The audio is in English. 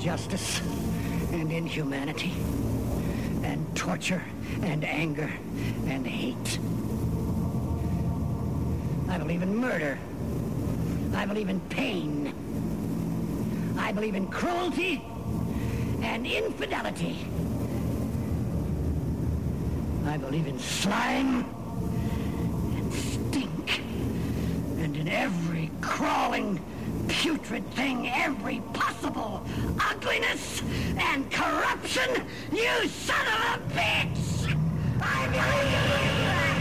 injustice and inhumanity and torture and anger and hate. I believe in murder. I believe in pain. I believe in cruelty and infidelity. I believe in slime and stink and in every crawling, putrid thing, every possible ugliness and corruption, you son of a bitch! I believe